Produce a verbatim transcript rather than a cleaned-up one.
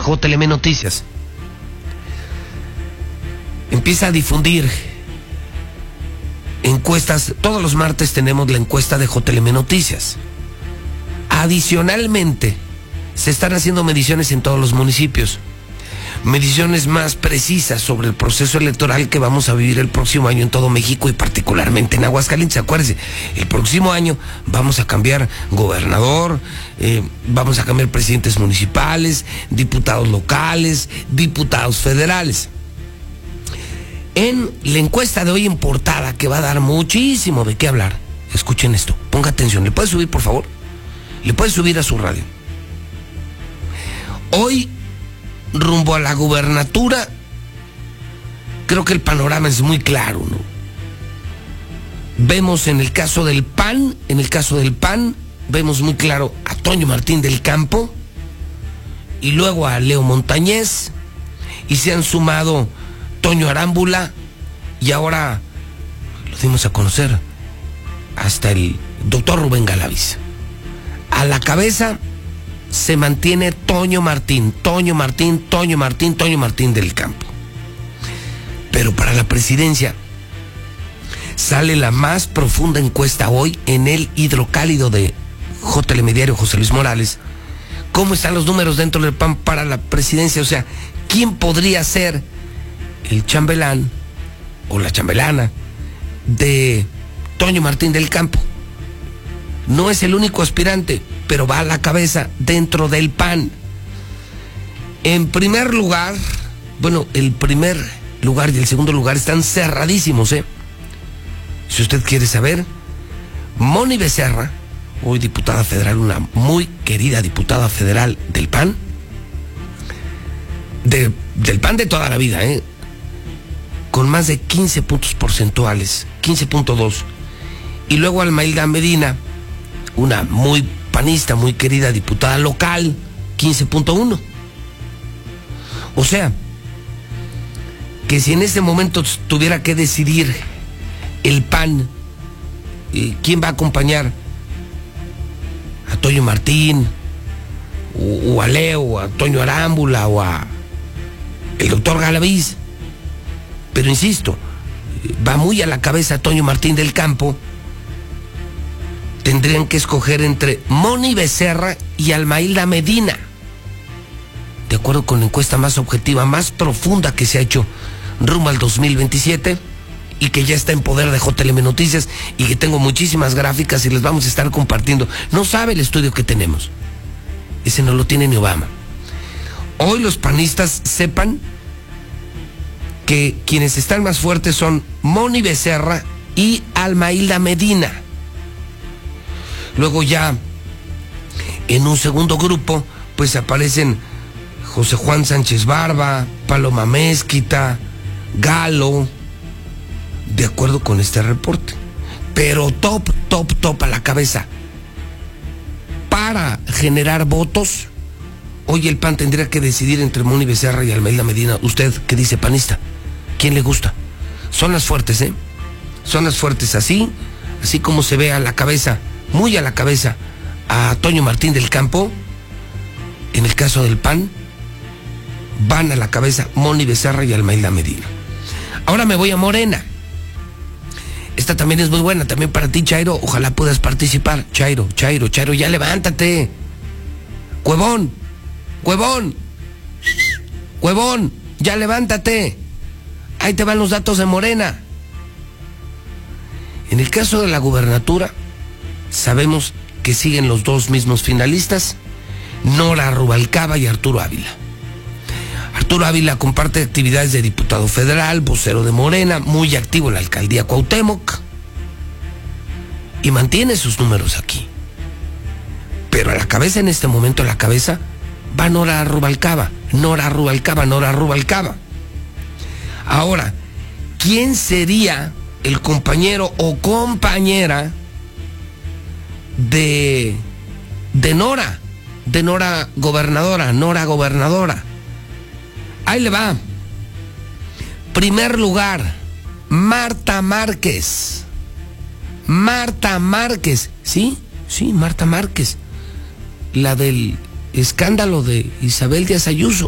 J L M Noticias empieza a difundir encuestas. Todos los martes tenemos la encuesta de J L M Noticias. Adicionalmente, se están haciendo mediciones en todos los municipios. Mediciones más precisas sobre el proceso electoral que vamos a vivir el próximo año en todo México y particularmente en Aguascalientes. Acuérdense, el próximo año vamos a cambiar gobernador, eh, vamos a cambiar presidentes municipales, diputados locales, diputados federales. En la encuesta de hoy en portada, que va a dar muchísimo de qué hablar, escuchen esto, ponga atención. ¿Le puede subir, por favor? ¿Le puede subir a su radio? Hoy, rumbo a la gubernatura, creo que el panorama es muy claro, ¿no? Vemos en el caso del P A N, en el caso del P A N, vemos muy claro a Toño Martín del Campo y luego a Leo Montañez, y se han sumado Toño Arámbula y ahora lo dimos a conocer hasta el doctor Rubén Galaviz. A la cabeza se mantiene Toño Martín, Toño Martín, Toño Martín, Toño Martín del Campo. Pero para la presidencia sale la más profunda encuesta hoy en el hidrocálido de J L M Diario, José Luis Morales. ¿Cómo están los números dentro del P A N para la presidencia? O sea, ¿quién podría ser el chambelán o la chambelana de Toño Martín del Campo? No es el único aspirante, pero va a la cabeza dentro del P A N. En primer lugar, bueno, el primer lugar y el segundo lugar están cerradísimos, ¿eh? Si usted quiere saber, Moni Becerra, hoy diputada federal, una muy querida diputada federal del P A N, de, del P A N de toda la vida, ¿eh? Con más de quince puntos porcentuales, quince punto dos. Y luego Almailda Medina, una muy panista, muy querida diputada local, quince punto uno. O sea, que si en este momento tuviera que decidir el P A N eh, quién va a acompañar a Toño Martín o, o a Leo, o a Toño Arámbula o a el doctor Galaviz, pero insisto, va muy a la cabeza Toño Martín del Campo, tendrían que escoger entre Moni Becerra y Almailda Medina, de acuerdo con la encuesta más objetiva, más profunda que se ha hecho rumbo al dos mil veintisiete y que ya está en poder de J L M Noticias y que tengo muchísimas gráficas y les vamos a estar compartiendo. No sabe el estudio que tenemos, ese no lo tiene ni Obama. Hoy los panistas sepan que quienes están más fuertes son Moni Becerra y Almailda Medina. Luego ya en un segundo grupo pues aparecen José Juan Sánchez Barba, Paloma Mezquita, Galo, de acuerdo con este reporte. Pero top, top, top a la cabeza para generar votos. Hoy el P A N tendría que decidir entre Moni Becerra y Almailda Medina. ¿Usted qué dice, panista? ¿Quién le gusta? Son las fuertes, ¿eh? Son las fuertes, así, así como se ve a la cabeza, muy a la cabeza, a Toño Martín del Campo. En el caso del P A N, van a la cabeza Moni Becerra y Almailda Medina. Ahora me voy a Morena. Esta también es muy buena, también para ti, Chairo. Ojalá puedas participar. Chairo, Chairo, Chairo, ya levántate. Cuevón, Cuevón, Cuevón, ya levántate. Ahí te van los datos de Morena. En el caso de la gubernatura, sabemos que siguen los dos mismos finalistas, Nora Rubalcaba y Arturo Ávila. Arturo Ávila comparte actividades de diputado federal, vocero de Morena, muy activo en la alcaldía Cuauhtémoc y mantiene sus números aquí. Pero a la cabeza, en este momento a la cabeza, va Nora Rubalcaba, Nora Rubalcaba, Nora Rubalcaba. Ahora, ¿quién sería el compañero o compañera de, de Nora? De Nora gobernadora, Nora gobernadora. Ahí le va. Primer lugar, Marta Márquez. Marta Márquez. ¿Sí? Sí, Marta Márquez. La del escándalo de Isabel Díaz Ayuso.